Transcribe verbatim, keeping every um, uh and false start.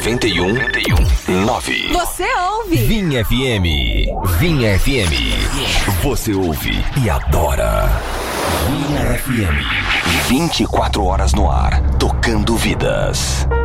noventa e um ponto nove. Você ouve Vinha F M. Vinha F M. Você ouve e adora. Vinha F M. vinte e quatro horas no ar, tocando vidas.